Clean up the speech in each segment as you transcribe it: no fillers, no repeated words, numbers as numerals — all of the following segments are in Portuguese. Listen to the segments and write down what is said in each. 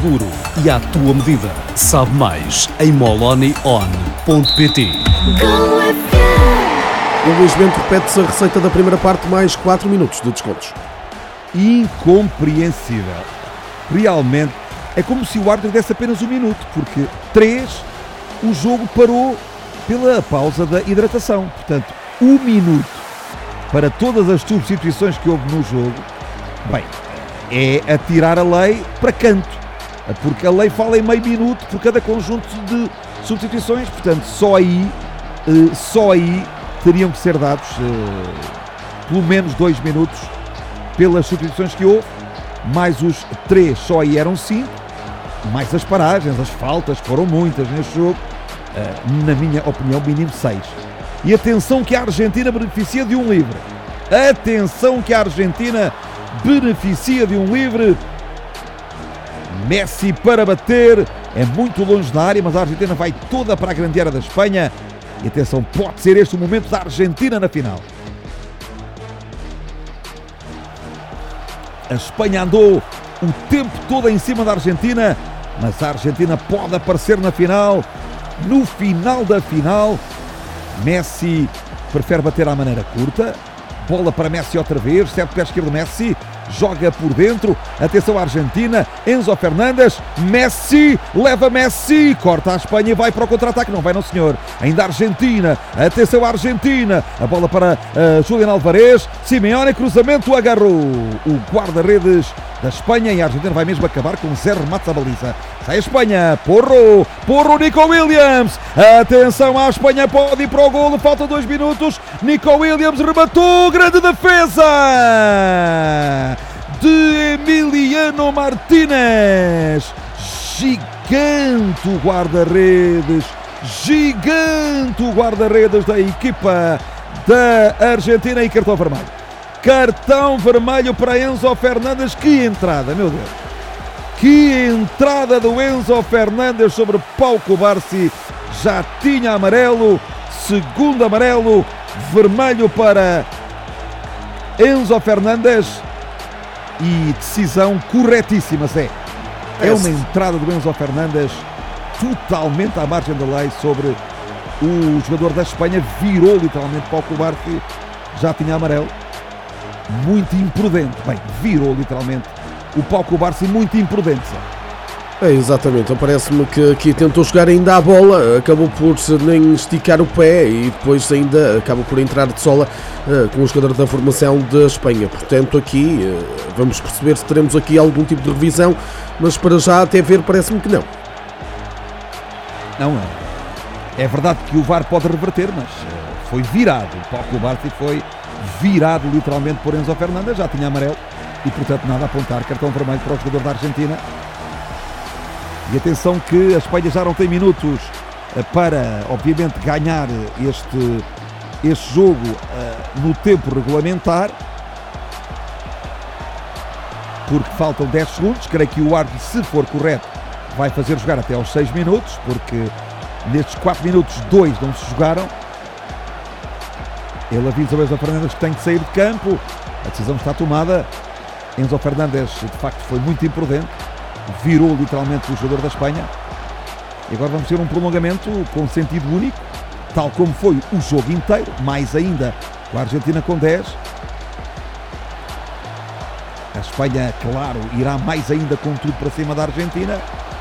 seguro e à tua medida. Sabe mais em molonion.pt. O Luís Bento repete-se a receita da primeira parte, mais 4 minutos de descontos. Incompreensível. Realmente é como se o árbitro desse apenas 1 minuto, porque 3 o jogo parou pela pausa da hidratação. Portanto, 1 minuto para todas as substituições que houve no jogo. Bem, é atirar a lei para canto, porque a lei fala em meio minuto por cada conjunto de substituições. Portanto, só aí teriam que ser dados pelo menos 2 minutos pelas substituições que houve, mais os 3, só aí eram 5, mais as paragens, as faltas, foram muitas neste jogo, na minha opinião, mínimo 6. E atenção que a Argentina beneficia de um livre. Atenção que a Argentina beneficia de um livre. Messi para bater, é muito longe da área, mas a Argentina vai toda para a grande área da Espanha. E atenção, pode ser este o momento da Argentina na final. A Espanha andou o tempo todo em cima da Argentina, mas a Argentina pode aparecer na final. No final da final, Messi prefere bater à maneira curta. Bola para Messi outra vez, certo pé esquerdo Messi, joga por dentro, atenção à Argentina, Enzo Fernandes, Messi, leva Messi, corta a Espanha e vai para o contra-ataque, não vai não senhor, ainda a Argentina, atenção à Argentina, a bola para Julián Álvarez, Simeone, cruzamento, agarrou o guarda-redes da Espanha e a Argentina vai mesmo acabar com 0 remates à baliza. Sai a Espanha, Porro, Nico Williams, atenção à Espanha, pode ir para o golo, faltam 2 minutos, Nico Williams rematou, grande defesa de Emiliano Martínez, gigante o guarda-redes da equipa da Argentina e cartão vermelho. Cartão vermelho para Enzo Fernandes, que entrada, meu Deus! Que entrada do Enzo Fernandes sobre Pau Cubarsí, já tinha amarelo, segundo amarelo, vermelho para Enzo Fernandes e decisão corretíssima, Zé. É uma entrada do Enzo Fernandes totalmente à margem da lei sobre o jogador da Espanha, virou literalmente Pau Cubarsí, já tinha amarelo. Muito imprudente, bem, virou literalmente o Pau Cubarsí, muito imprudente. É, exatamente, então parece-me que aqui tentou jogar ainda a bola, acabou por nem esticar o pé e depois ainda acaba por entrar de sola com o jogador da formação da Espanha. Portanto, aqui vamos perceber se teremos aqui algum tipo de revisão, mas para já até ver parece-me que não. Não, é verdade que o VAR pode reverter, mas foi virado, o Pau Cubarsí foi virado literalmente por Enzo Fernandes, já tinha amarelo e portanto nada a apontar, cartão vermelho para o jogador da Argentina. E atenção que a Espanha já não tem minutos para obviamente ganhar este jogo no tempo regulamentar, porque faltam 10 segundos, creio que o árbitro, se for correto, vai fazer jogar até aos 6 minutos, porque nestes 4 minutos 2 não se jogaram. Ele avisa o Enzo Fernandes que tem que sair de campo. A decisão está tomada. Enzo Fernandes, de facto, foi muito imprudente. Virou literalmente o jogador da Espanha. E agora vamos ter um prolongamento com sentido único, tal como foi o jogo inteiro. Mais ainda, com a Argentina com 10. A Espanha, claro, irá mais ainda com tudo para cima da Argentina.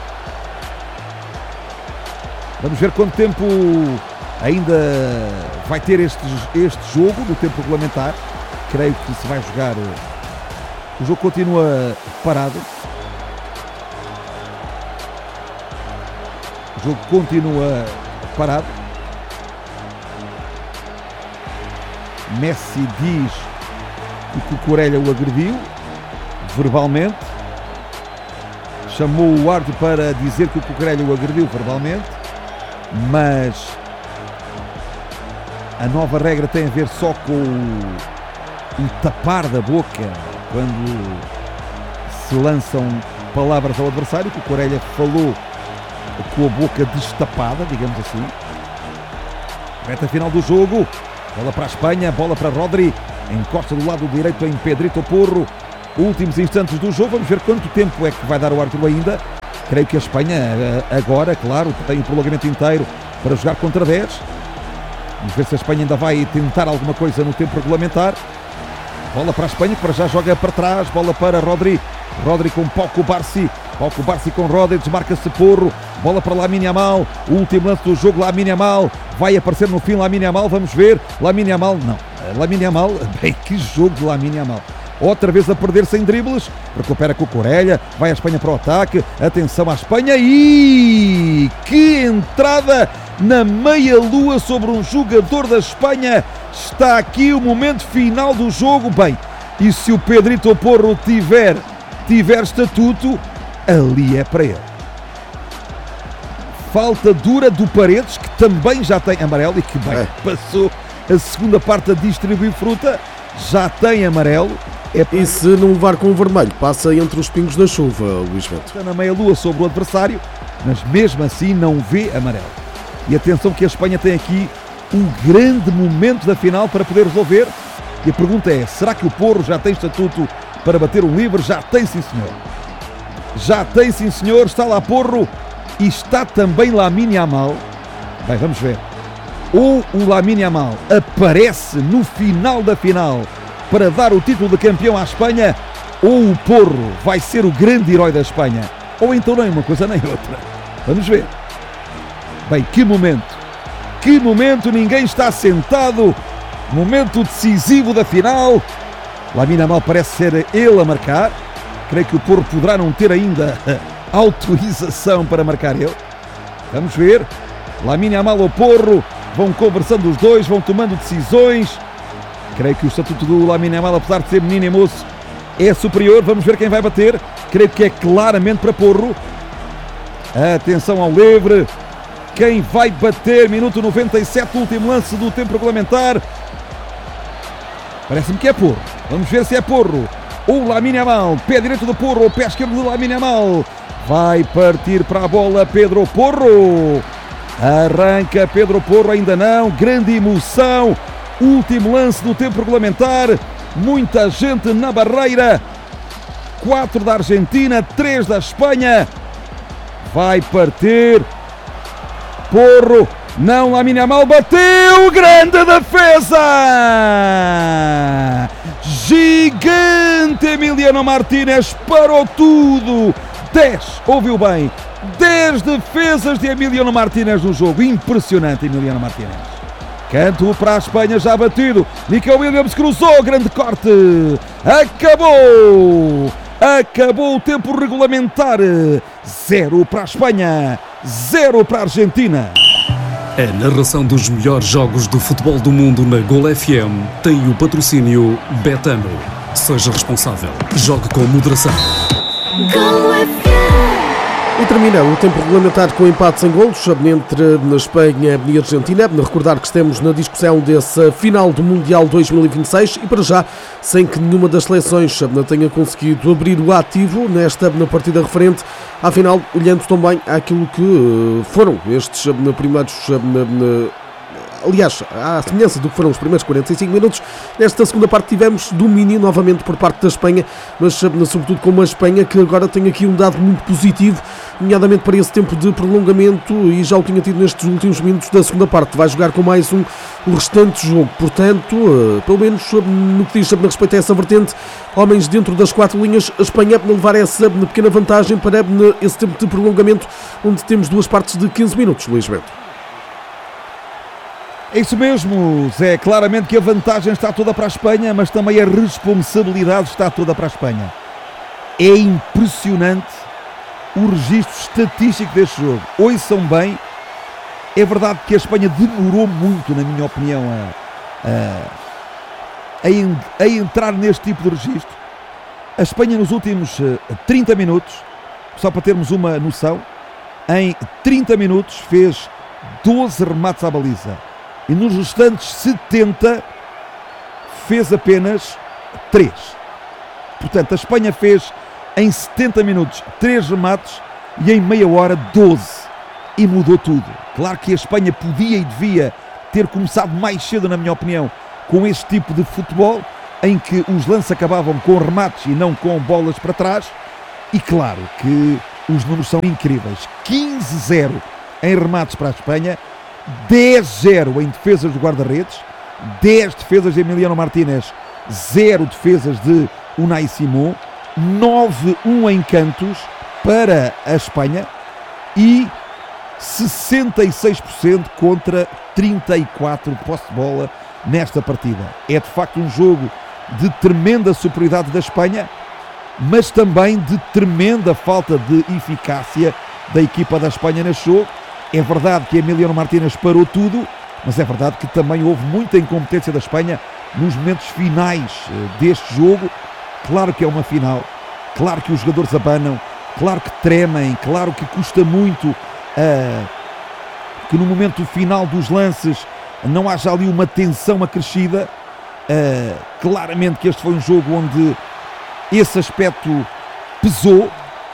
Vamos ver quanto tempo ainda vai ter este jogo no tempo regulamentar. Creio que se vai jogar. O jogo continua parado. O jogo continua parado. Messi diz que o Cucurella o agrediu verbalmente. Chamou o árbitro para dizer que o Cucurella o agrediu verbalmente. Mas a nova regra tem a ver só com o tapar da boca quando se lançam palavras ao adversário. Que o Cucurella falou com a boca destapada, digamos assim. Reta final do jogo, bola para a Espanha, bola para Rodri, encosta do lado direito em Pedrito Porro. Últimos instantes do jogo, vamos ver quanto tempo é que vai dar o árbitro ainda. Creio que a Espanha agora, claro, tem o prolongamento inteiro para jogar contra 10. Vamos ver se a Espanha ainda vai tentar alguma coisa no tempo regulamentar. Bola para a Espanha, que para já joga para trás. Bola para Rodri. Rodri com Pau Cubarsí. Pau Cubarsí com Rodri, desmarca-se Porro. Bola para Lamine Yamal. O último lance do jogo, Lamine Yamal. Vai aparecer no fim Lamine Yamal, vamos ver. Lamine Yamal, não. Lamine Yamal, bem, que jogo de Lamine Yamal. Outra vez a perder sem dribles. Recupera com o Corelha. Vai a Espanha para o ataque. Atenção à Espanha. E que entrada na meia-lua sobre um jogador da Espanha. Está aqui o momento final do jogo. Bem, e se o Pedrito Porro tiver estatuto, ali é para ele. Falta dura do Paredes, que também já tem amarelo e que bem, passou a segunda parte a distribuir fruta, já tem amarelo. E se não levar com o vermelho, passa entre os pingos da chuva, Luís Bento. Está na meia-lua sobre o adversário, mas mesmo assim não vê amarelo. E atenção que a Espanha tem aqui um grande momento da final para poder resolver. E a pergunta é, será que o Porro já tem estatuto para bater um livre? Já tem, sim senhor. Já tem, sim senhor. Está lá Porro e está também Lamine Yamal. Bem, vamos ver. Ou o Lamine Yamal aparece no final da final para dar o título de campeão à Espanha, ou o Porro vai ser o grande herói da Espanha. Ou então nem uma coisa nem outra. Vamos ver. Bem, que momento. Que momento, ninguém está sentado. Momento decisivo da final. Lamine Yamal parece ser ele a marcar. Creio que o Porro poderá não ter ainda autorização para marcar ele. Vamos ver. Lamine Yamal ou Porro vão conversando os dois, vão tomando decisões. Creio que o estatuto do Lamine Yamal, apesar de ser menino e moço, é superior. Vamos ver quem vai bater. Creio que é claramente para Porro. Atenção ao livre. Quem vai bater? Minuto 97, último lance do tempo regulamentar. Parece-me que é Porro. Vamos ver se é Porro. O Lamine Yamal, pé direito do Porro, pé esquerdo do Lamine Yamal. Vai partir para a bola Pedro Porro. Arranca Pedro Porro, ainda não. Grande emoção. Último lance do tempo regulamentar. Muita gente na barreira. 4 da Argentina, 3 da Espanha. Vai partir Porro. Não, Lamine Yamal bateu. Grande defesa. Gigante Emiliano Martínez. Parou tudo. 10, ouviu bem. 10 defesas de Emiliano Martínez no jogo. Impressionante, Emiliano Martínez. Canto para a Espanha, já batido. Nico Williams cruzou, grande corte. Acabou. Acabou o tempo regulamentar. 0 para a Espanha, 0 para a Argentina. A narração dos melhores jogos do futebol do mundo na Gol FM tem o patrocínio Betano. Seja responsável. Jogue com moderação. E termina o tempo regulamentar com empate sem golos entre a Espanha e a Argentina. Recordar que estamos na discussão dessa final do Mundial 2026 e para já, sem que nenhuma das seleções tenha conseguido abrir o ativo na partida referente à final, olhando também àquilo que foram estes primeiros... Aliás, à semelhança do que foram os primeiros 45 minutos, nesta segunda parte tivemos domínio novamente por parte da Espanha, mas sobretudo com uma Espanha que agora tem aqui um dado muito positivo, nomeadamente para esse tempo de prolongamento, e já o tinha tido nestes últimos minutos da segunda parte. Vai jogar com mais o restante jogo, portanto, pelo menos no que diz respeito a essa vertente, homens dentro das 4 linhas, a Espanha levar essa pequena vantagem para esse tempo de prolongamento, onde temos 2 partes de 15 minutos, Luís Bento. É isso mesmo, Zé. Claramente que a vantagem está toda para a Espanha, mas também a responsabilidade está toda para a Espanha. É impressionante o registro estatístico deste jogo. Ouçam bem, é verdade que a Espanha demorou muito, na minha opinião, a entrar neste tipo de registro. A Espanha nos últimos 30 minutos, só para termos uma noção, em 30 minutos fez 12 remates à baliza. E nos restantes 70 fez apenas 3. Portanto, a Espanha fez em 70 minutos 3 remates e em meia hora 12. E mudou tudo. Claro que a Espanha podia e devia ter começado mais cedo, na minha opinião, com este tipo de futebol, em que os lances acabavam com remates e não com bolas para trás. E claro que os números são incríveis. 15-0 em remates para a Espanha, 10-0 em defesas do guarda-redes, 10 defesas de Emiliano Martínez, 0 defesas de Unai Simón, 9-1 em cantos para a Espanha e 66% contra 34% de posse de bola nesta partida. É de facto um jogo de tremenda superioridade da Espanha, mas também de tremenda falta de eficácia da equipa da Espanha neste jogo. É verdade que Emiliano Martínez parou tudo, mas é verdade que também houve muita incompetência da Espanha nos momentos finais deste jogo. Claro que é uma final, claro que os jogadores abanam, claro que tremem, claro que custa muito que no momento final dos lances não haja ali uma tensão acrescida. Claramente que este foi um jogo onde esse aspecto pesou,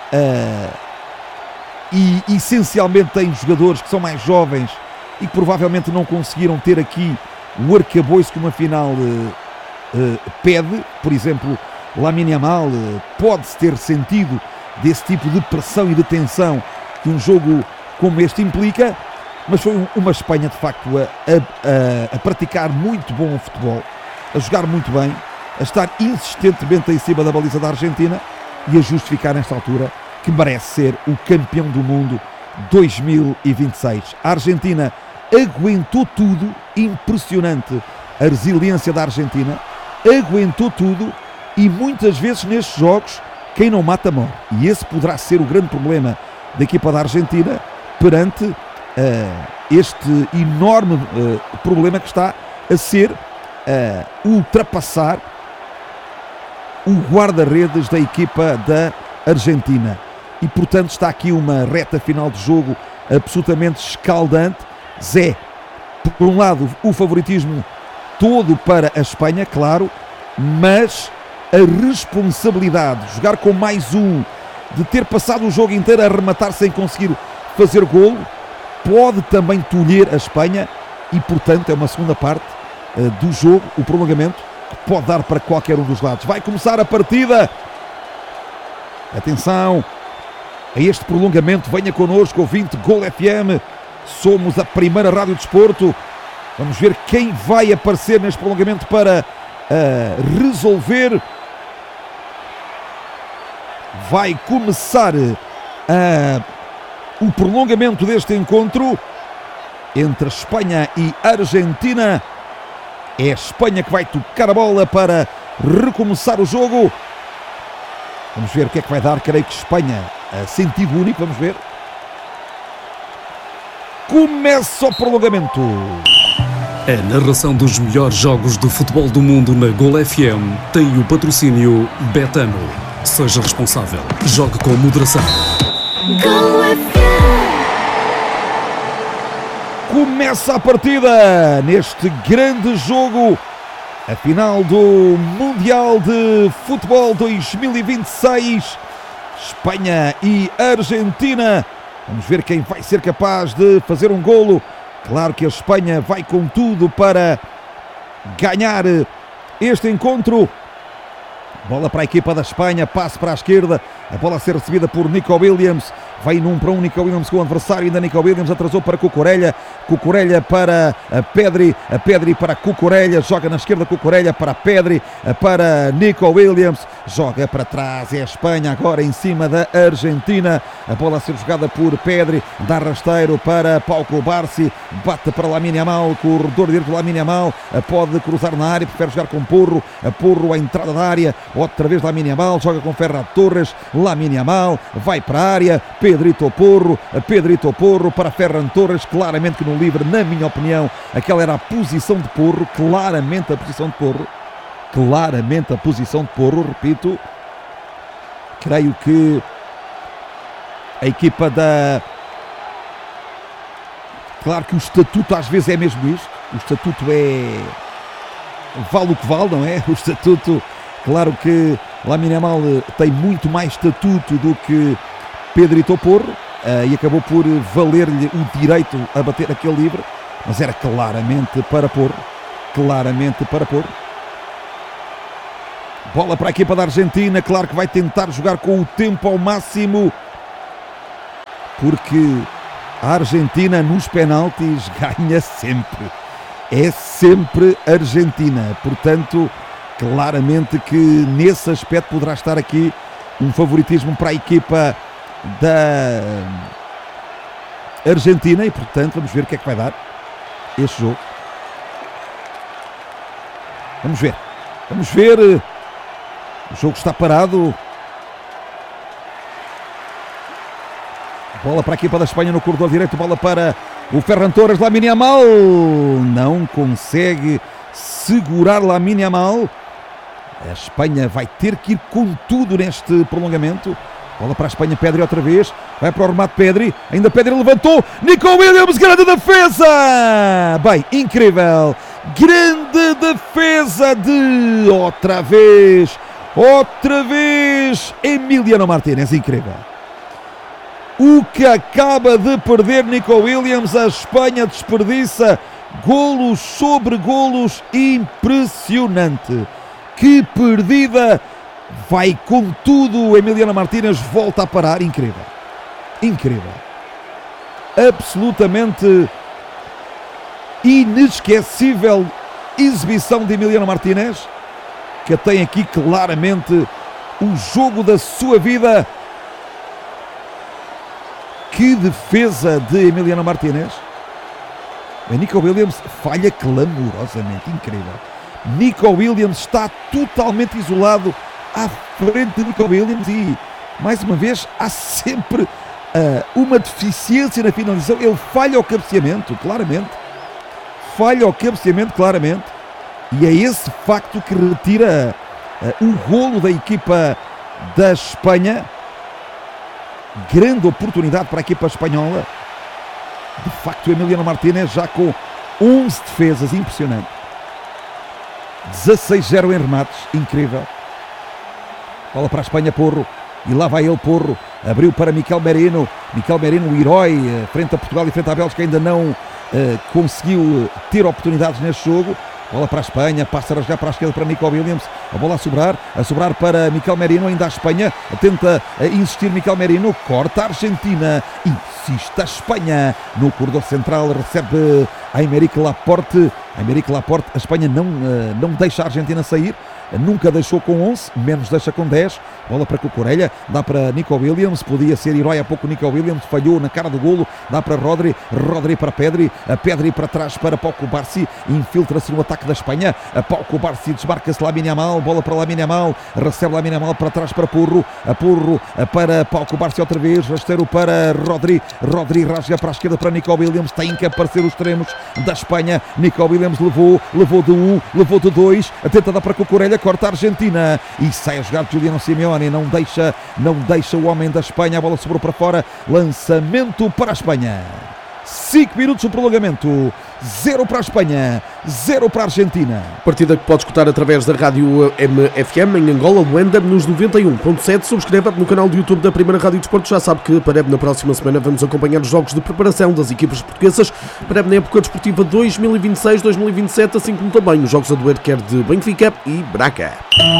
e essencialmente tem jogadores que são mais jovens e que provavelmente não conseguiram ter aqui o arcabouço que uma final pede. Por exemplo, Lamine Yamal pode-se ter sentido desse tipo de pressão e de tensão que um jogo como este implica, mas foi uma Espanha de facto a praticar muito bom futebol, a jogar muito bem, a estar insistentemente em cima da baliza da Argentina e a justificar nesta altura que merece ser o campeão do mundo 2026. A Argentina aguentou tudo, impressionante a resiliência da Argentina, aguentou tudo, e muitas vezes nestes jogos quem não mata morre, e esse poderá ser o grande problema da equipa da Argentina perante este enorme problema que está a ser ultrapassar o guarda-redes da equipa da Argentina. E portanto está aqui uma reta final de jogo absolutamente escaldante. Zé, por um lado o favoritismo todo para a Espanha, claro, mas a responsabilidade de jogar com mais um, de ter passado o jogo inteiro a rematar sem conseguir fazer golo, pode também tolher a Espanha, e portanto é uma segunda parte do jogo, o prolongamento, que pode dar para qualquer um dos lados. Vai começar a partida, atenção a este prolongamento, venha connosco, ouvinte Gol FM, somos a primeira rádio de desporto. Vamos ver quem vai aparecer neste prolongamento para resolver. Vai começar o prolongamento deste encontro entre a Espanha e a Argentina. É a Espanha que vai tocar a bola para recomeçar o jogo. Vamos ver o que é que vai dar. Creio que Espanha, sentido único, vamos ver. Começa o prolongamento. A narração dos melhores jogos de futebol do mundo na Gol FM tem o patrocínio Betano. Seja responsável. Jogue com moderação. Gol FM. Começa a partida neste grande jogo, a final do Mundial de Futebol 2026, Espanha e Argentina. Vamos ver quem vai ser capaz de fazer um golo. Claro que a Espanha vai com tudo para ganhar este encontro. Bola para a equipa da Espanha, passe para a esquerda, a bola a ser recebida por Nico Williams, vai num para um, Nico Williams com o adversário, ainda Nico Williams atrasou para Cucurella, Cucurella para a Pedri para Cucurella, joga na esquerda Cucurella para Pedri, para Nico Williams, joga para trás, é a Espanha agora em cima da Argentina, a bola a ser jogada por Pedri, dá rasteiro para Pau Cubarsí, bate para Lamine Yamal, corredor direito de Lamine Yamal, pode cruzar na área, prefere jogar com Porro, Porro à entrada da área, outra vez Lamine Yamal, joga com Ferran Torres, Lamine Yamal, vai para a área, Pedrito Porro para Ferran Torres, claramente que no livre, na minha opinião, aquela era a posição de Porro, claramente a posição de Porro, repito, creio que a equipa da... Claro que o estatuto às vezes é mesmo isto, o estatuto é... vale o que vale, não é? O estatuto, claro que Lamine Yamal tem muito mais estatuto do que Pedrito Porro, e acabou por valer-lhe o direito a bater aquele livre, mas era claramente para Porro. Bola para a equipa da Argentina, claro que vai tentar jogar com o tempo ao máximo. porque a Argentina nos penaltis ganha sempre. É sempre Argentina. Portanto, claramente que nesse aspecto poderá estar aqui um favoritismo para a equipa da Argentina e, portanto, vamos ver o que é que vai dar este jogo. Vamos ver. O jogo está parado. Bola para a equipa da Espanha no corredor direito. Bola para o Ferran Torres. Lamine Yamal não consegue segurar Lamine Yamal. A Espanha vai ter que ir com tudo neste prolongamento. Bola para a Espanha, Pedri outra vez. Vai para o remate Pedri. Ainda Pedri levantou. Nico Williams, grande defesa! Bem, incrível. Grande defesa de outra vez Emiliano Martínez, incrível. O que acaba de perder Nico Williams, a Espanha desperdiça golos sobre golos, impressionante. Que perdida, vai com tudo, Emiliano Martínez volta a parar, incrível, absolutamente inesquecível exibição de Emiliano Martínez, que tem aqui claramente o jogo da sua vida. Que defesa de Emiliano Martínez. Nico Williams falha clamorosamente, incrível. Nico Williams está totalmente isolado à frente de Nico Williams e, mais uma vez, há sempre uma deficiência na finalização. Ele falha o cabeceamento, claramente. E é esse facto que retira o golo da equipa da Espanha. Grande oportunidade para a equipa espanhola. De facto, Emiliano Martínez já com 11 defesas, impressionante. 16-0 em remates, incrível. Bola para a Espanha, Porro. E lá vai ele, Porro. Abriu para Miquel Merino, o herói, frente a Portugal e frente à Bélgica, ainda não conseguiu ter oportunidades neste jogo. Bola para a Espanha, passa a rasgar para a esquerda para Nico Williams. A bola a sobrar para Miquel Merino, ainda a Espanha. Tenta insistir Miquel Merino, corta a Argentina. Insiste a Espanha no corredor central, recebe a Aymeric Laporte. A Espanha não deixa a Argentina sair. Nunca deixou com 11, menos deixa com 10. Bola para Cucurella, dá para Nico Williams. Podia ser herói há pouco Nico Williams, falhou na cara do golo. Dá para Rodri para Pedri. A Pedri para trás para Pau Cubarsí. Infiltra-se no ataque da Espanha. A Pau Cubarsí desmarca-se Lamine Yamal. Bola para Lamine Yamal, recebe Lamine Yamal para trás para Porro. A Porro para Pau Cubarsí outra vez. Rasteiro para Rodri. Rasga para a esquerda para Nico Williams. Tem que aparecer os extremos da Espanha. Nico Williams levou de 1, levou de 2. Tenta dar para Cucurella, corta a Argentina e sai a jogar Juliano Simeone, não deixa o homem da Espanha. A bola sobrou para fora, lançamento para a Espanha. 5 minutos do prolongamento, 0 para a Espanha, 0 para a Argentina. Partida que pode escutar através da rádio MFM em Angola, Luanda, nos 91.7. Subscreva no canal do YouTube da Primeira Rádio de Desportos. Já sabe que para na próxima semana vamos acompanhar os jogos de preparação das equipas portuguesas para na época desportiva 2026-2027, assim como também os jogos a doer, quer de Benfica e Braga.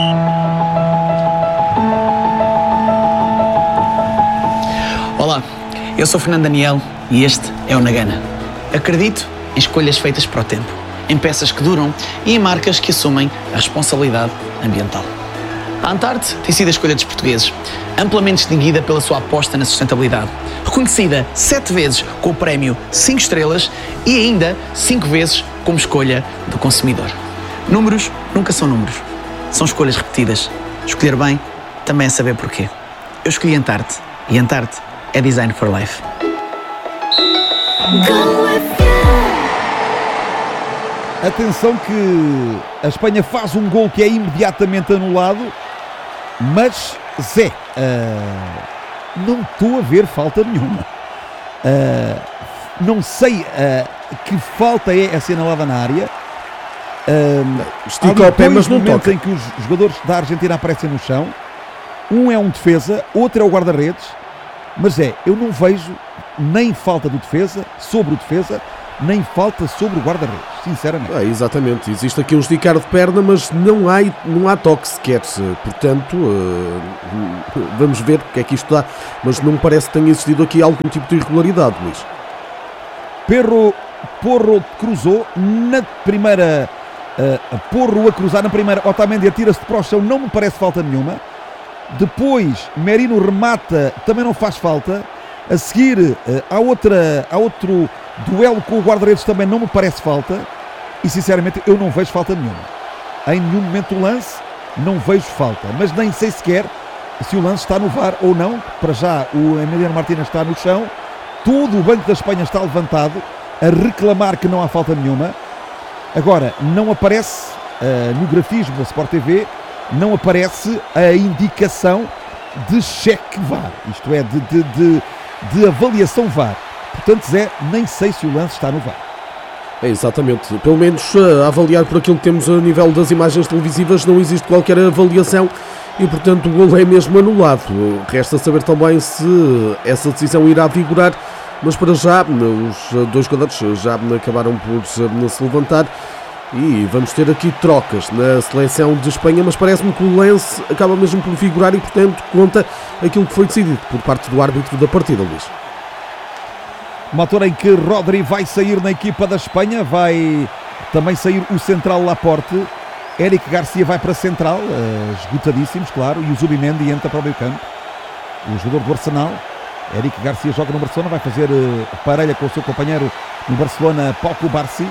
Olá, eu sou Fernando Daniel e este é o Nagana. Acredito em escolhas feitas para o tempo, em peças que duram e em marcas que assumem a responsabilidade ambiental. A Antarte tem sido a escolha dos portugueses, amplamente distinguida pela sua aposta na sustentabilidade, reconhecida 7 vezes com o prémio 5 estrelas e ainda 5 vezes como escolha do consumidor. Números nunca são números, são escolhas repetidas. Escolher bem também é saber porquê. Eu escolhi Antarte e Antarte é Design for Life. Atenção que a Espanha faz um gol que é imediatamente anulado, mas Zé, não estou a ver falta nenhuma. Não sei que falta é assinalada na área. Estica o pé, mas não toca. Em que os jogadores da Argentina aparecem no chão. Um é um defesa, outro é o guarda-redes. Mas eu não vejo nem falta do defesa, sobre o defesa, nem falta sobre o guarda-redes, sinceramente. Exatamente, existe aqui um esticar de perna, mas não há toque sequer, portanto, vamos ver o que é que isto dá, mas não me parece que tenha existido aqui algum tipo de irregularidade, Luís. Porro cruzou na primeira, Porro a cruzar na primeira, Otamendi atira-se para o chão, não me parece falta nenhuma. Depois Merino remata, também não faz falta. A seguir há outro duelo com o guarda-redes, também não me parece falta. E sinceramente eu não vejo falta nenhuma. Em nenhum momento do lance não vejo falta, mas nem sei sequer se o lance está no VAR ou não. Para já o Emiliano Martínez está no chão, todo o banco da Espanha está levantado a reclamar que não há falta nenhuma. Agora, não aparece no grafismo da Sport TV, não aparece a indicação de cheque VAR, isto é, de avaliação VAR. Portanto, Zé, nem sei se o lance está no VAR. Exatamente, pelo menos a avaliar por aquilo que temos a nível das imagens televisivas, não existe qualquer avaliação e, portanto, o gol é mesmo anulado. Resta saber também se essa decisão irá vigorar, mas para já os dois jogadores já acabaram por se levantar e vamos ter aqui trocas na seleção de Espanha, mas parece-me que o lance acaba mesmo por vigorar e, portanto, conta aquilo que foi decidido por parte do árbitro da partida, Luís. Uma altura em que Rodri vai sair na equipa da Espanha, vai também sair o central Laporte, Eric Garcia vai para a central, esgotadíssimos, claro, e o Zubimendi entra para o meio campo, o jogador do Arsenal. Eric Garcia joga no Barcelona, vai fazer parelha com o seu companheiro no Barcelona, Pau Cubarsí.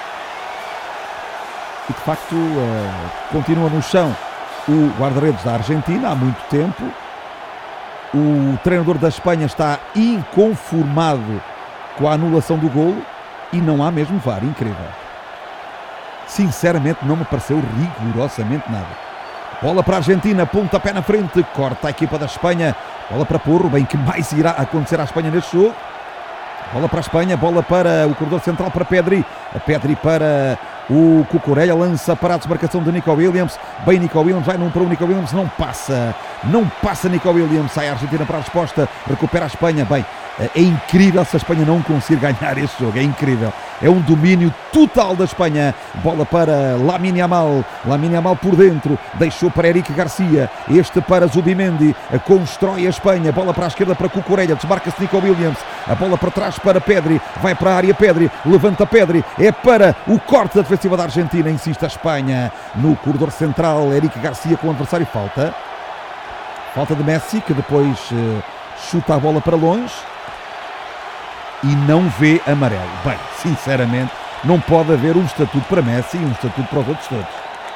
E de facto continua no chão o guarda-redes da Argentina há muito tempo. O treinador da Espanha está inconformado com a anulação do golo e não há mesmo VAR, incrível. Sinceramente não me pareceu rigorosamente nada. Bola para a Argentina, pontapé na frente, corta a equipa da Espanha. Bola para Porro, bem, que mais irá acontecer à Espanha neste jogo? Bola para a Espanha, bola para o corredor central, para Pedri. A Pedri para o Cucurella, lança para a desmarcação de Nico Williams. Bem, Nico Williams, vai num para o Nico Williams, não passa Nico Williams, sai a Argentina para a resposta, recupera a Espanha. Bem, é incrível se a Espanha não conseguir ganhar este jogo, é incrível. É um domínio total da Espanha. Bola para Lamine Yamal por dentro, deixou para Eric Garcia, este para Zubimendi, constrói a Espanha. Bola para a esquerda para Cucurella, desmarca-se Nico Williams, a bola para trás para Pedri, vai para a área Pedri, levanta Pedri, é para o corte da defensiva da Argentina, insiste a Espanha no corredor central. Eric Garcia com o adversário, falta de Messi, que depois chuta a bola para longe e não vê amarelo. Bem, sinceramente, não pode haver um estatuto para Messi e um estatuto para os outros todos.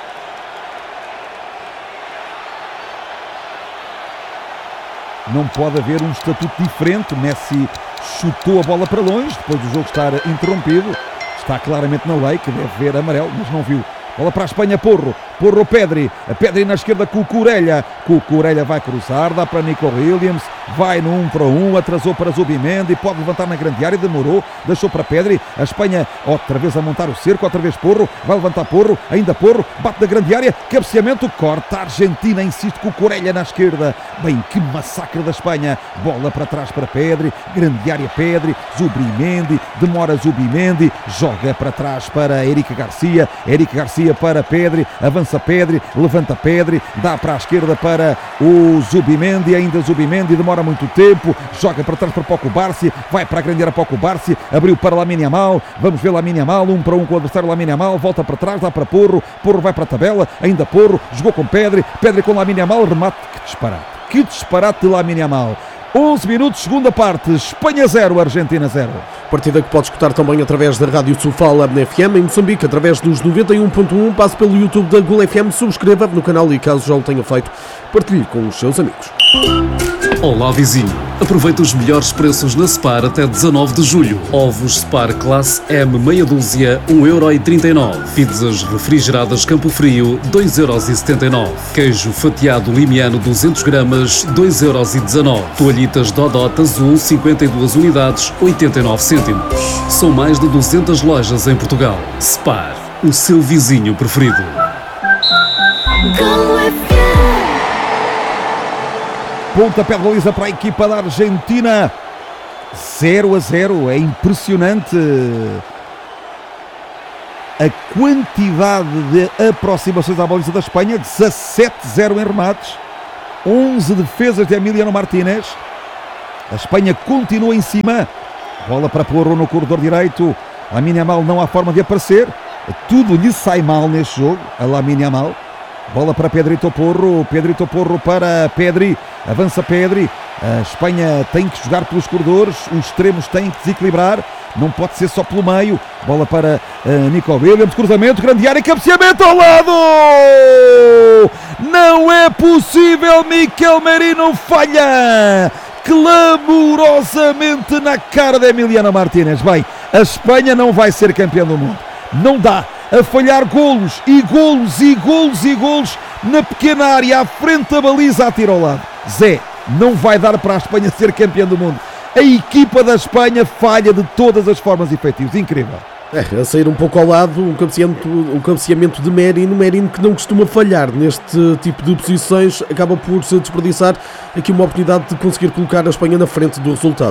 Não pode haver um estatuto diferente. Messi chutou a bola para longe, depois do jogo estar interrompido. Está claramente na lei que deve ver amarelo, mas não viu. Bola para a Espanha, Porro, Pedri, a Pedri na esquerda, Cucurella vai cruzar, dá para Nico Williams, vai no 1 para 1, atrasou para Zubimendi, pode levantar na grande área, demorou, deixou para Pedri, a Espanha outra vez a montar o cerco, outra vez Porro, vai levantar Porro, ainda Porro, bate na grande área, cabeceamento, corta a Argentina, insiste Cucurella na esquerda. Bem, que massacre da Espanha, bola para trás para Pedri, grande área Pedri, Zubimendi, demora Zubimendi, joga para trás para Eric Garcia para Pedri, avança Pedri, levanta Pedri, dá para a esquerda para o Zubimendi, ainda Zubimendi, demora muito tempo, joga para trás para Pau Cubarsí, vai para a grande área Pau Cubarsí, abriu para Lamine Yamal, vamos ver Lamine Yamal, 1 para 1 com o adversário Lamine Yamal, volta para trás, dá para Porro vai para a tabela, ainda Porro, jogou com Pedri com Lamine Yamal, remate, que disparate de Lamine Yamal. 11 minutos, segunda parte, Espanha 0, Argentina 0. Partida que pode escutar também através da Rádio Sofala FM em Moçambique, através dos 91.1, passe pelo YouTube da Gol FM, subscreva no canal e, caso já o tenha feito, partilhe com os seus amigos. Olá vizinho, aproveita os melhores preços na Spar até 19 de julho. Ovos Spar classe M meia dúzia, 1,39€. Pizzas refrigeradas Campo Frio, 2,79€. Queijo fatiado limiano 200 gramas, 2,19€. Toalhitas Dodot azul, 52 unidades, 89 cêntimos. São mais de 200 lojas em Portugal. Spar, o seu vizinho preferido. Pontapé de baliza para a equipa da Argentina. 0-0, é impressionante a quantidade de aproximações à baliza da Espanha. 17-0 em remates, 11 defesas de Emiliano Martínez. A Espanha continua em cima, bola para Porro no corredor direito. Lamine Yamal não há forma de aparecer, tudo lhe sai mal neste jogo a Lamine Yamal. Bola para Pedrito Porro para Pedri, avança Pedri. A Espanha tem que jogar pelos corredores, os extremos têm que desequilibrar, não pode ser só pelo meio. Bola para Nico Williams, cruzamento, grande área, cabeceamento ao lado! Não é possível, Mikel Merino falha clamorosamente na cara de Emiliano Martínez. Bem, a Espanha não vai ser campeã do mundo, não dá. A falhar golos e golos e golos e golos na pequena área, à frente da baliza, a tiro ao lado. Zé, não vai dar para a Espanha ser campeã do mundo. A equipa da Espanha falha de todas as formas efetivas. Incrível. A sair um pouco ao lado, um cabeceamento de Merino que não costuma falhar neste tipo de posições, acaba por se desperdiçar aqui uma oportunidade de conseguir colocar a Espanha na frente do resultado.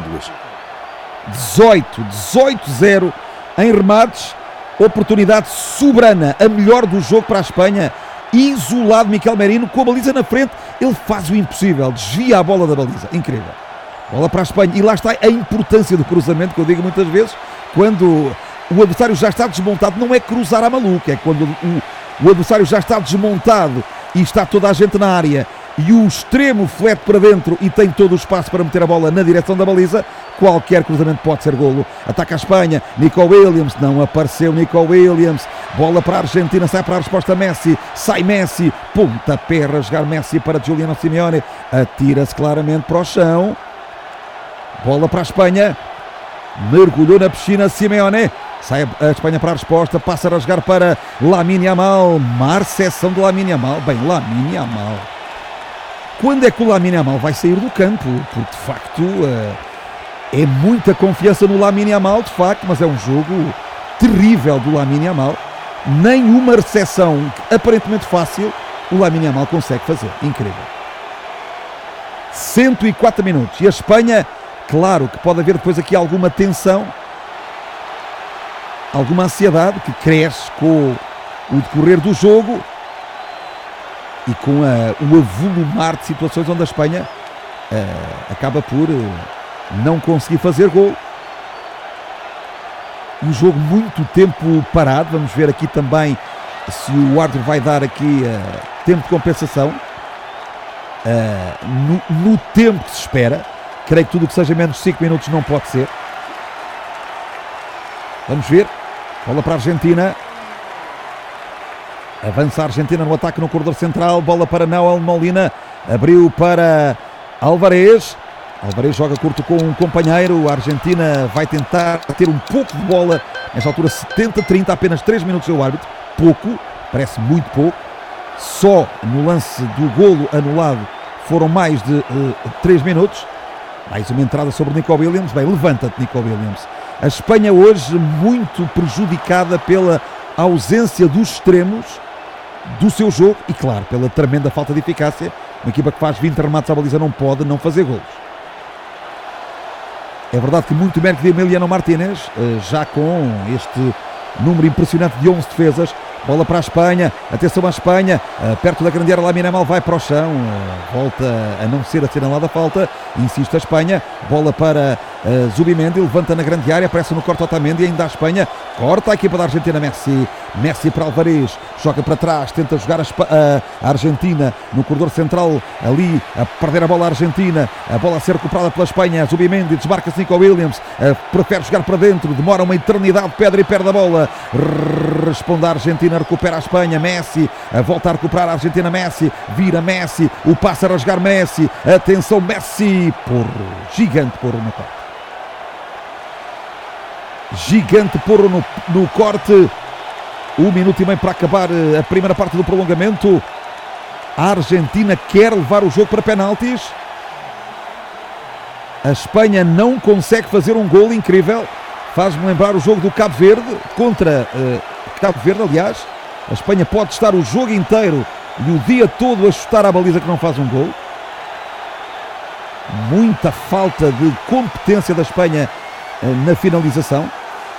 18-0 em remates. Oportunidade soberana, a melhor do jogo para a Espanha. Isolado Mikel Merino, com a baliza na frente, ele faz o impossível, desvia a bola da baliza. Incrível. Bola para a Espanha, e lá está a importância do cruzamento, que eu digo muitas vezes, quando o adversário já está desmontado, não é cruzar a maluca, é quando o adversário já está desmontado e está toda a gente na área e o extremo flete para dentro e tem todo o espaço para meter a bola na direção da baliza, qualquer cruzamento pode ser golo. Ataca a Espanha, Nico Williams, não apareceu Nico Williams, bola para a Argentina, sai para a resposta Messi, sai Messi, pontapé a rasgar Messi para Giuliano Simeone, atira-se claramente para o chão, bola para a Espanha, mergulhou na piscina Simeone, sai a Espanha para a resposta, passa a rasgar para Lamine Yamal, má recepção de Lamine Yamal. Bem, Lamine Yamal, quando é que o Lamine Yamal vai sair do campo? Porque de facto é muita confiança no Lamine Yamal, de facto, mas é um jogo terrível do Lamine Yamal. Nenhuma recepção aparentemente fácil o Lamine Yamal consegue fazer. Incrível. 104 minutos e a Espanha, claro que pode haver depois aqui alguma tensão, alguma ansiedade que cresce com o decorrer do jogo e com o avolumar de situações onde a Espanha acaba por não conseguir fazer gol. Um jogo muito tempo parado. Vamos ver aqui também se o árbitro vai dar aqui tempo de compensação no tempo que se espera. Creio que tudo o que seja menos de 5 minutos não pode ser. Vamos ver. Bola para a Argentina. Avança a Argentina no ataque no corredor central. Bola para Nahuel Molina. Abriu para Álvarez. Álvarez joga curto com um companheiro. A Argentina vai tentar ter um pouco de bola. Nesta altura 70-30, apenas 3 minutos o árbitro. Pouco, parece muito pouco. Só no lance do golo anulado foram mais de 3 minutos. Mais uma entrada sobre Nico Williams. Bem, levanta-te, Nico Williams. A Espanha hoje muito prejudicada pela ausência dos extremos do seu jogo e, claro, pela tremenda falta de eficácia. Uma equipa que faz 20 remates à baliza não pode não fazer golos. É verdade que muito mérito de Emiliano Martínez, já com este número impressionante de 11 defesas. Bola para a Espanha, atenção à Espanha, perto da grande área, Lamine Yamal vai para o chão, volta a não ser assinalada a falta, insiste a Espanha, bola para Zubimendi, levanta na grande área, aparece no corte Otamendi, ainda a Espanha, corta a equipa da Argentina, Messi para Álvarez, joga para trás, tenta jogar a Argentina no corredor central, ali a perder a bola a Argentina, a bola a ser recuperada pela Espanha, Zubimendi, desmarca-se Nico Williams, prefere jogar para dentro, demora uma eternidade, perde e perde a bola, responde a Argentina, recupera a Espanha, Messi, volta a recuperar a Argentina, Messi, vira Messi, o passe a rasgar Messi, atenção Messi, porro, gigante porro no corte. Gigante porro no corte. 1 minuto e meio para acabar a primeira parte do prolongamento. A Argentina quer levar o jogo para penaltis. A Espanha não consegue fazer um golo. Incrível. Faz-me lembrar o jogo do Cabo Verde contra Cabo Verde, aliás. A Espanha pode estar o jogo inteiro e o dia todo a chutar à baliza que não faz um golo. muita falta de competência da Espanha na finalização.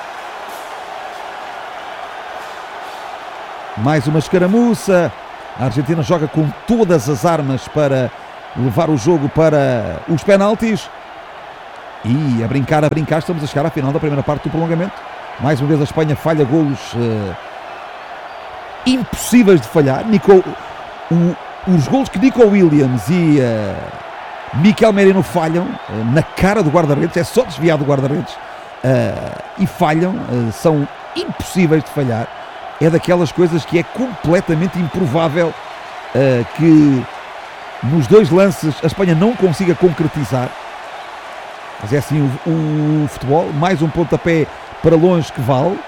Mais uma escaramuça. A Argentina joga com todas as armas para levar o jogo para os penaltis. E a brincar, estamos a chegar à final da primeira parte do prolongamento. Mais uma vez a Espanha falha golos impossíveis de falhar. Os golos que Nico Williams e Mikel Merino falham na cara do guarda-redes, é só desviar do guarda-redes e falham, são impossíveis de falhar. É daquelas coisas que é completamente improvável que nos dois lances a Espanha não consiga concretizar. Mas é assim o futebol. Mais um pontapé para longe que vale.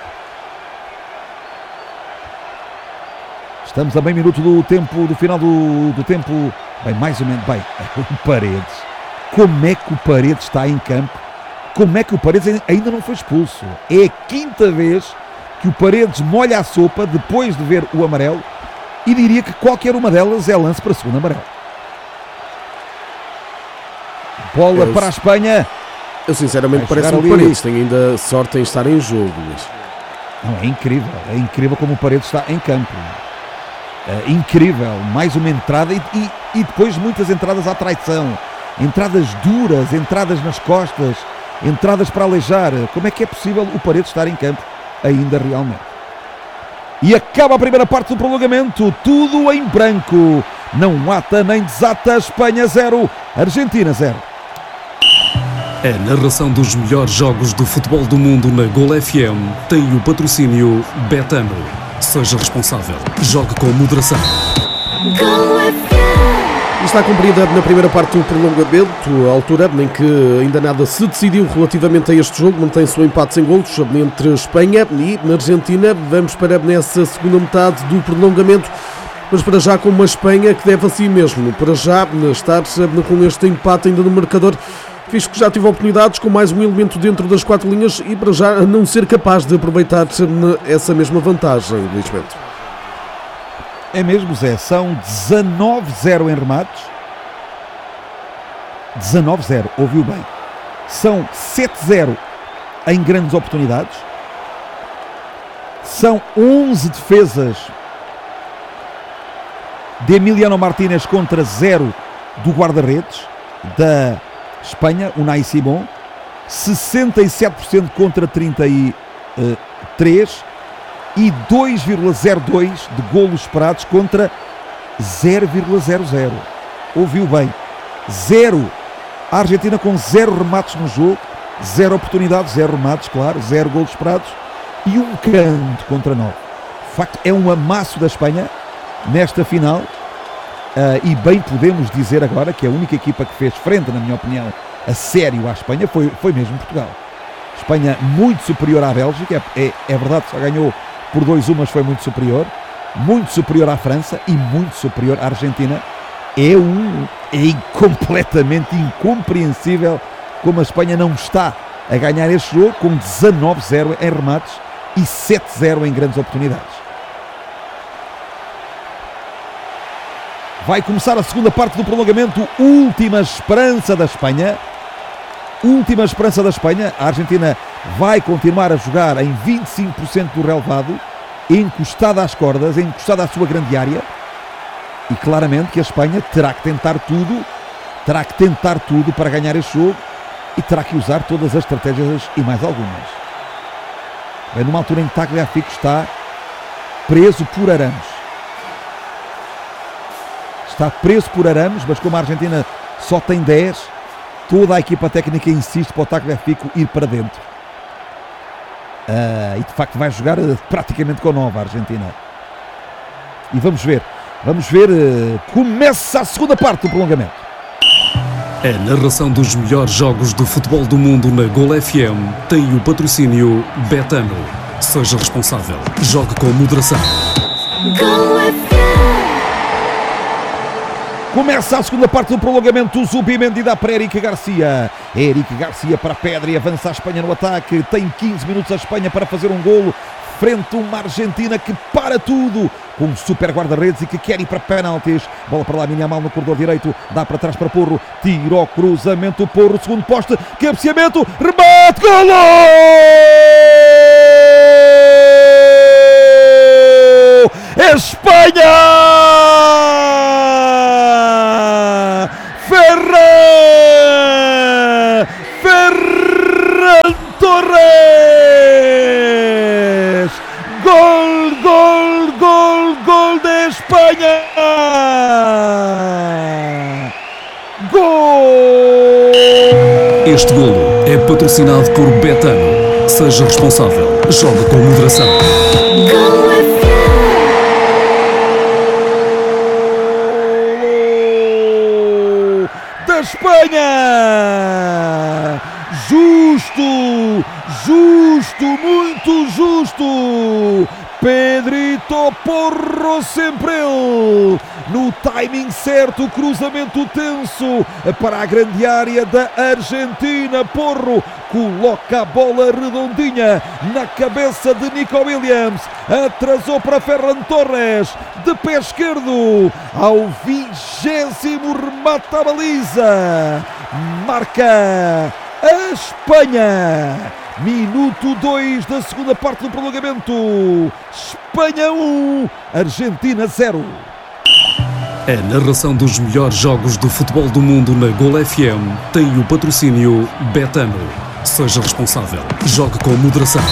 Estamos a meio minuto do tempo, do final do tempo. Bem, mais ou menos. Bem, o Paredes. Como é que o Paredes está em campo? Como é que o Paredes ainda não foi expulso? É a quinta vez que o Paredes molha a sopa depois de ver o amarelo. E diria que qualquer uma delas é lance para segundo amarelo. Bola para a Espanha. Eu sinceramente parece-me que o Paredes tem ainda sorte em estar em jogo. Não, é incrível como o Paredes está em campo. É incrível, mais uma entrada e depois muitas entradas à traição, entradas duras, entradas nas costas, entradas para aleijar. Como é que é possível o Paredes estar em campo ainda realmente? E acaba a primeira parte do prolongamento, tudo em branco, não ata nem desata. Espanha 0, Argentina 0. A narração dos melhores jogos do futebol do mundo na Gol FM tem o patrocínio Betano. Seja responsável. Jogue com moderação. Está cumprida na primeira parte do prolongamento, a altura em que ainda nada se decidiu relativamente a este jogo. Mantém-se o empate sem golos entre Espanha e Argentina. Vamos para nessa segunda metade do prolongamento, mas para já com uma Espanha que deve a si mesmo, para já estar com este empate ainda no marcador, visto que já tive oportunidades com mais um elemento dentro das quatro linhas e para já não ser capaz de aproveitar essa mesma vantagem, Luís Bento. É mesmo, Zé, são 19-0 em remates. 19-0, ouviu bem. São 7-0 em grandes oportunidades. São 11 defesas de Emiliano Martínez contra 0 do guarda-redes da Espanha, Unai Simón. 67% contra 33% e 2,02 de golos esperados contra 0,00. Ouviu bem, 0. A Argentina com 0 remates no jogo, 0 oportunidades, 0 remates, claro, 0 golos esperados e um canto contra 9. De facto, é um amasso da Espanha nesta final. E bem podemos dizer agora que a única equipa que fez frente, na minha opinião, a sério à Espanha foi mesmo Portugal. Espanha muito superior à Bélgica, é verdade que só ganhou por 2-1, mas foi muito superior à França e muito superior à Argentina. É completamente incompreensível como a Espanha não está a ganhar este jogo com 19-0 em remates e 7-0 em grandes oportunidades. Vai começar a segunda parte do prolongamento, última esperança da Espanha. Última esperança da Espanha. A Argentina vai continuar a jogar em 25% do relevado, encostada às cordas, encostada à sua grande área. E claramente que a Espanha terá que tentar tudo para ganhar este jogo e terá que usar todas as estratégias e mais algumas. Bem, numa altura em que Tagliafico está preso por arames. Está preso por arames, mas como a Argentina só tem 10, toda a equipa técnica insiste para o Tagliafico ir para dentro. E de facto vai jogar praticamente com 9 a Argentina. E vamos ver, começa a segunda parte do prolongamento. A narração dos melhores jogos do futebol do mundo na Gol FM tem o patrocínio Betano. Seja responsável. Jogue com moderação. Começa a segunda parte do prolongamento. Zubimendi dá para Eric Garcia. Eric Garcia para a pedra e avança a Espanha no ataque. Tem 15 minutos a Espanha para fazer um golo. frente uma Argentina que para tudo, com um super guarda-redes e que quer ir para penaltis. Bola para lá, Yamal no corredor direito, dá para trás para Porro, tira o cruzamento, Porro, segundo poste, cabeceamento, remate, golo! Espanha! Ferran Torres! Gol, gol, gol, gol de Espanha! Gol! Este golo é patrocinado por Betano. Seja responsável. Joga com moderação. Go Da Espanha! Justo! Justo! Muito justo! Pedrito Porro, sempre ele! No timing certo, cruzamento tenso para a grande área da Argentina. Porro coloca a bola redondinha na cabeça de Nico Williams. Atrasou para Ferran Torres, de pé esquerdo, ao 20º remate à baliza. Marca a Espanha. Minuto 2 da segunda parte do prolongamento. Espanha 1, Argentina 0. A narração dos melhores jogos do futebol do mundo na Gol FM tem o patrocínio Betano. Seja responsável. Jogue com moderação.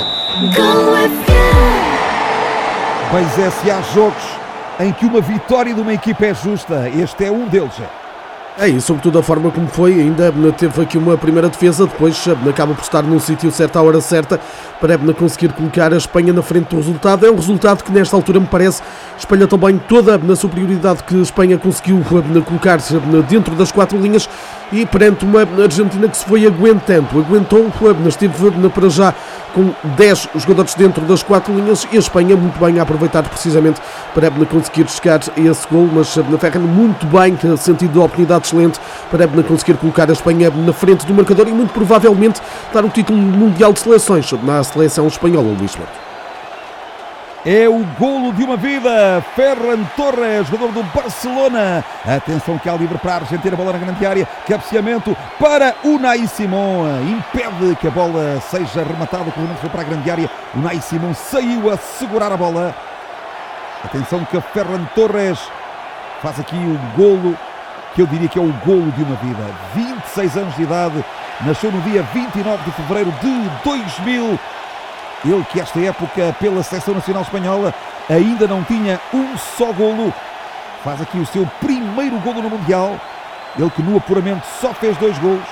Pois é, se há jogos em que uma vitória de uma equipa é justa, este é um deles. E sobretudo a forma como foi, ainda teve aqui uma primeira defesa, depois acaba por estar num sítio certo à hora certa para conseguir colocar a Espanha na frente do resultado. É um resultado que nesta altura me parece espelha também toda a superioridade que a Espanha conseguiu colocar dentro das quatro linhas e perante uma Argentina que se foi aguentou, esteve para já com 10 jogadores dentro das quatro linhas e a Espanha muito bem a aproveitar precisamente para conseguir chegar a esse gol, mas na Ferran muito bem, sentido de oportunidade excelente para conseguir colocar a Espanha na frente do marcador e muito provavelmente dar o título mundial de seleções na seleção espanhola, Luís Porto. É o golo de uma vida. Ferran Torres, jogador do Barcelona. Atenção que há livre para a Argentina, bola na grande área, cabeceamento para Unai Simón, impede que a bola seja rematada, o cruzamento foi para a grande área, Unai Simón saiu a segurar a bola. Atenção que a Ferran Torres faz aqui o golo, que eu diria que é o golo de uma vida. 26 anos de idade, nasceu no dia 29 de fevereiro de 2000. Ele que esta época pela Seleção Nacional Espanhola ainda não tinha um só golo. Faz aqui o seu primeiro golo no Mundial. Ele que no apuramento só fez 2 golos.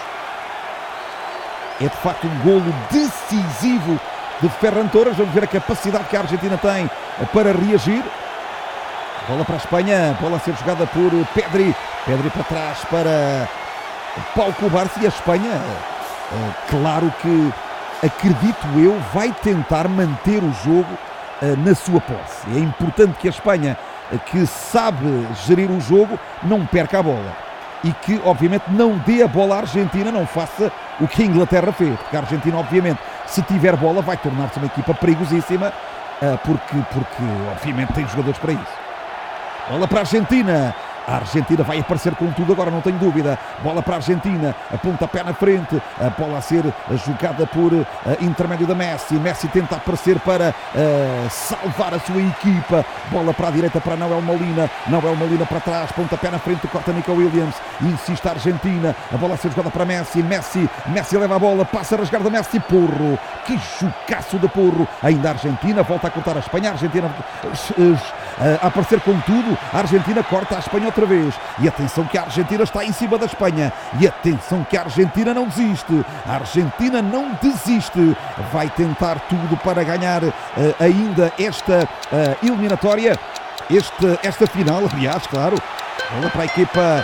É de facto um golo decisivo de Ferran Torres. Vamos ver a capacidade que a Argentina tem para reagir. Bola para a Espanha, bola a ser jogada por Pedri. Pedri para trás para Pau Cubarsí e a Espanha. Claro que, acredito eu, vai tentar manter o jogo na sua posse. É importante que a Espanha, que sabe gerir o jogo, não perca a bola. E que, obviamente, não dê a bola à Argentina, não faça o que a Inglaterra fez. Porque a Argentina, obviamente, se tiver bola, vai tornar-se uma equipa perigosíssima, porque, obviamente, tem jogadores para isso. Bola para a Argentina. A Argentina vai aparecer com tudo agora, não tenho dúvida. Bola para a Argentina, aponta pé na frente, a bola a ser jogada por intermédio da Messi. Messi tenta aparecer para salvar a sua equipa. Bola para a direita para Nahuel Molina. Nahuel Molina para trás, ponta pé na frente, corta Nico Williams. Insiste a Argentina, a bola a ser jogada para Messi. Messi leva a bola, passa a rasgar da Messi. Porro, que jogaço de Porro. Ainda a Argentina volta a cortar a Espanha. A Argentina a aparecer com tudo. A Argentina corta a Espanha outra vez. E atenção que a Argentina está em cima da Espanha. E atenção que a Argentina não desiste. A Argentina não desiste. Vai tentar tudo para ganhar ainda esta eliminatória. Esta final, aliás, claro. Bola para a equipa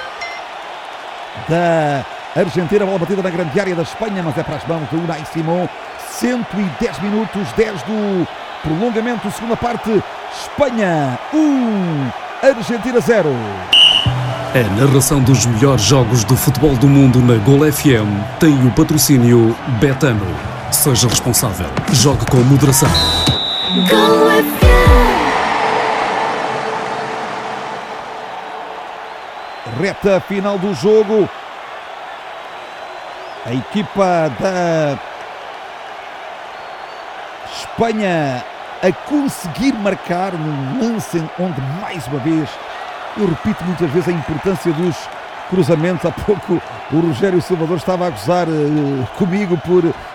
da Argentina. Bola batida na grande área da Espanha, mas é para as mãos do Unai Simón. 110 minutos, 10 do prolongamento, segunda parte. Espanha 1, Argentina 0. A narração dos melhores jogos do futebol do mundo na Gol FM tem o patrocínio Betano. Seja responsável. Jogue com moderação. Go with you. Reta final do jogo. A equipa da Espanha a conseguir marcar num lance onde, mais uma vez, eu repito muitas vezes a importância dos cruzamentos. Há pouco o Rogério Salvador estava a gozar comigo por